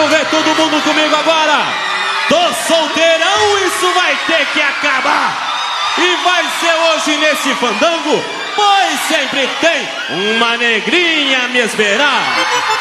Quero ver todo mundo comigo agora. Tô solteirão, isso vai ter que acabar. E vai ser hoje nesse fandango, pois sempre tem uma negrinha a me esperar.